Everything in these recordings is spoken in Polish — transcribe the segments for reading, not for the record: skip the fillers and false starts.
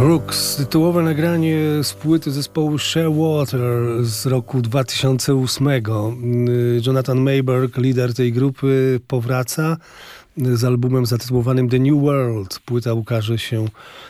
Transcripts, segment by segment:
Rooks, tytułowe nagranie z płyty zespołu Shearwater z roku 2008. Jonathan Mayberg, lider tej grupy, powraca z albumem zatytułowanym The New World. Płyta ukaże się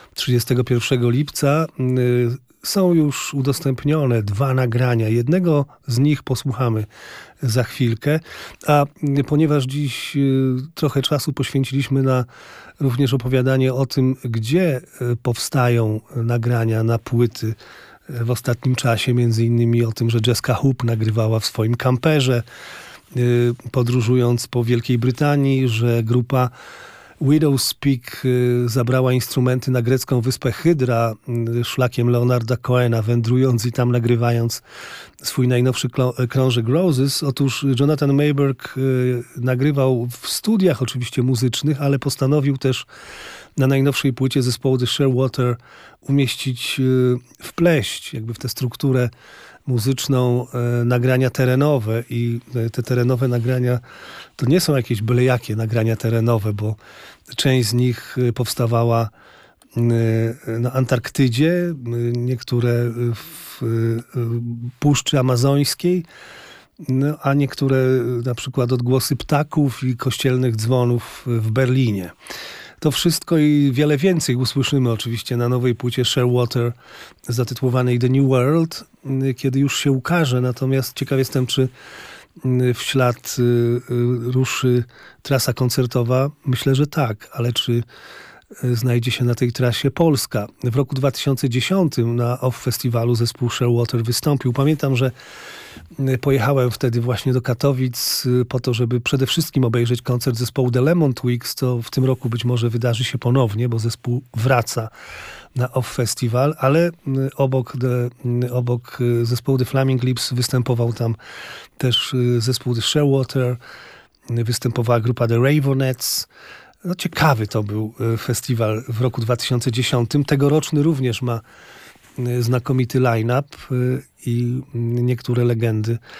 31 lipca. Są już udostępnione 2 nagrania. Jednego z nich posłuchamy za chwilkę. A ponieważ dziś trochę czasu poświęciliśmy na również opowiadanie o tym, gdzie powstają nagrania na płyty w ostatnim czasie, między innymi o tym, że Jessica Hoop nagrywała w swoim kamperze, podróżując po Wielkiej Brytanii, że grupa Widow's Peak zabrała instrumenty na grecką wyspę Hydra szlakiem Leonarda Cohena, wędrując i tam nagrywając swój najnowszy krążek Roses. Otóż Jonathan Mayberg nagrywał w studiach oczywiście muzycznych, ale postanowił też na najnowszej płycie zespołu The Shearwater umieścić, wpleść jakby w tę strukturę muzyczną nagrania terenowe i te terenowe nagrania to nie są jakieś byle jakie nagrania terenowe, bo część z nich powstawała na Antarktydzie, niektóre w Puszczy Amazońskiej, a niektóre na przykład odgłosy ptaków i kościelnych dzwonów w Berlinie. To wszystko i wiele więcej usłyszymy oczywiście na nowej płycie Shearwater zatytułowanej The New World, kiedy już się ukaże. Natomiast ciekaw jestem, czy w ślad ruszy trasa koncertowa. Myślę, że tak, ale czy znajdzie się na tej trasie Polska? W roku 2010 na OFF Festiwalu zespół Shearwater wystąpił. Pamiętam, że pojechałem wtedy właśnie do Katowic po to, żeby przede wszystkim obejrzeć koncert zespołu The Lemon Twigs. To w tym roku być może wydarzy się ponownie, bo zespół wraca na OFF Festival, ale obok zespołu The Flaming Lips występował tam też zespół The Shearwater, występowała grupa The Raveonettes. No, ciekawy to był festiwal w roku 2010. Tegoroczny również ma znakomity line-up i niektóre legendy